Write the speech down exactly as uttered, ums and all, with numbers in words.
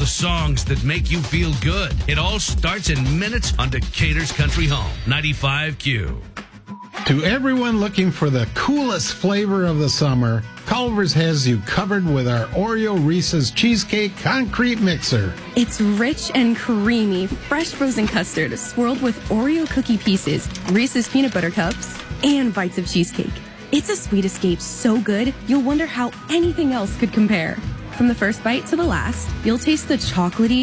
the songs that make you feel good. It all starts in minutes on Decatur's Country Home, ninety-five Q. To everyone looking for the coolest flavor of the summer, Culver's has you covered with our Oreo Reese's Cheesecake Concrete Mixer. It's rich and creamy, fresh frozen custard swirled with Oreo cookie pieces, Reese's peanut butter cups, and bites of cheesecake. It's a sweet escape so good, you'll wonder how anything else could compare. From the first bite to the last, you'll taste the chocolatey